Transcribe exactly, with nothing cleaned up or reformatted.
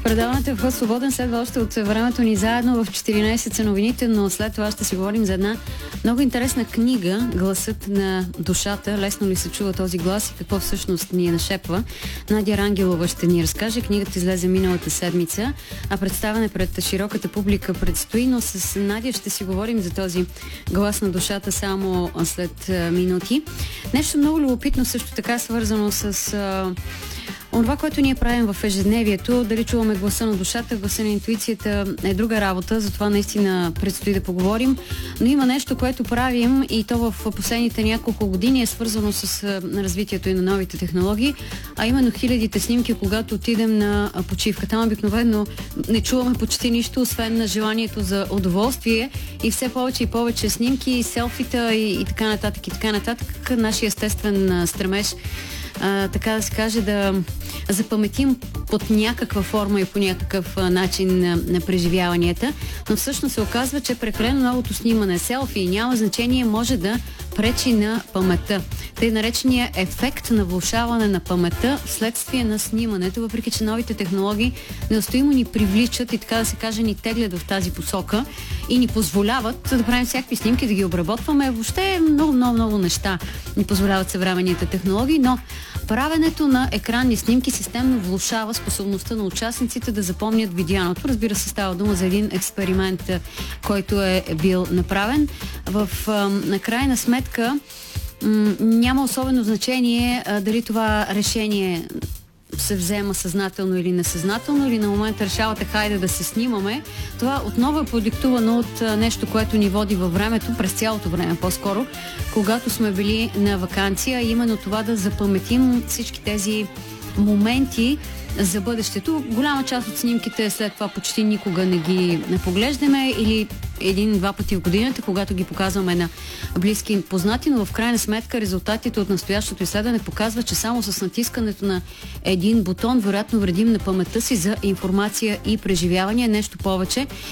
Предаването е в свободен, следва още от времето ни заедно в четиринайсет са новините, но след това ще си говорим за една много интересна книга, Гласът на душата. Лесно ли се чува този глас и какво всъщност ни е нашепва? Надя Рангелова ще ни разкаже. Книгата излезе миналата седмица, а представяне пред широката публика предстои, но с Надя ще си говорим за този глас на душата само след минути. Нещо много любопитно също така свързано с онова, което ние правим в ежедневието, дали чуваме гласа на душата, гласа на интуицията е друга работа, затова наистина предстои да поговорим. Но има нещо, което правим и то в последните няколко години е свързано с развитието и на новите технологии, а именно хилядите снимки, когато отидем на почивка. Там обикновено не чуваме почти нищо, освен на желанието за удоволствие и все повече и повече снимки, селфита и, и така нататък и така нататък. Нашия естествен стремеж, А, така да се каже, да запаметим под някаква форма и по някакъв а, начин на, на преживяванията, но всъщност се оказва, че прекалено многото снимане селфи и няма значение, може да пречи на паметта. Тъй наречения ефект на влошаване на паметта вследствие на снимането, въпреки че новите технологии неустоимо ни привличат и така да се каже ни теглят в тази посока и ни позволяват да правим всякакви снимки, да ги обработваме. Въобще много, много, много неща ни позволяват съвременните технологии, но правенето на екранни снимки системно влошава способността на участниците да запомнят видяното. Разбира се, става дума за един експеримент, който е бил направен. В на крайна сметка м- няма особено значение а, дали това решение се взема съзнателно или несъзнателно, или на момента решавате хайде да се снимаме. Това отново е продиктувано от а, нещо, което ни води във времето, през цялото време по-скоро, когато сме били на ваканция, именно това да запаметим всички тези моменти за бъдещето. Голяма част от снимките след това почти никога не ги не поглеждаме или един-два пъти в годината, когато ги показваме на близки и познати, но в крайна сметка резултатите от настоящото изследване показва, че само с натискането на един бутон вероятно вредим на паметта си за информация и преживяване. Нещо повече,